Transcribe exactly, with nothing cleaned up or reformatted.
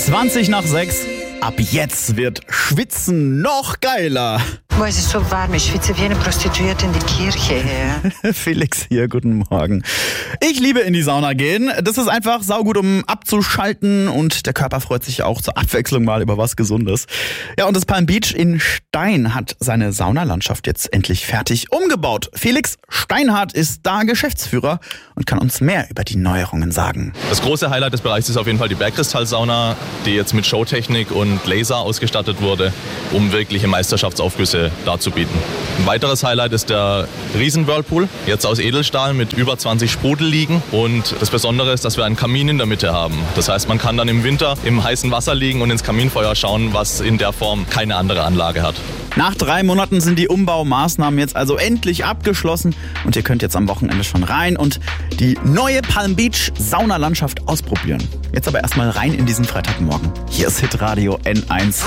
zwanzig nach sechs. Ab jetzt wird Schwitzen noch geiler. Boah, es ist so warm. Ich schwitze wie eine Prostituierte in die Kirche her. Felix hier, guten Morgen. Ich liebe in die Sauna gehen. Das ist einfach saugut, um abzuschalten und der Körper freut sich auch zur Abwechslung mal über was Gesundes. Ja, und das Palm Beach in Stein hat seine Saunalandschaft jetzt endlich fertig umgebaut. Felix Steinhardt ist da Geschäftsführer und kann uns mehr über die Neuerungen sagen. Das große Highlight des Bereichs ist auf jeden Fall die Bergkristallsauna, die jetzt mit Showtechnik und Laser ausgestattet wurde, um wirkliche Meisterschaftsaufgüsse darzubieten. Ein weiteres Highlight ist der Riesen-Whirlpool, jetzt aus Edelstahl mit über zwanzig Sprudelliegen. Und das Besondere ist, dass wir einen Kamin in der Mitte haben. Das heißt, man kann dann im Winter im heißen Wasser liegen und ins Kaminfeuer schauen, was in der Form keine andere Anlage hat. Nach drei Monaten sind die Umbaumaßnahmen jetzt also endlich abgeschlossen und ihr könnt jetzt am Wochenende schon rein und die neue Palm Beach Saunalandschaft ausprobieren. Jetzt aber erstmal rein in diesen Freitagmorgen. Hier ist Hitradio N eins.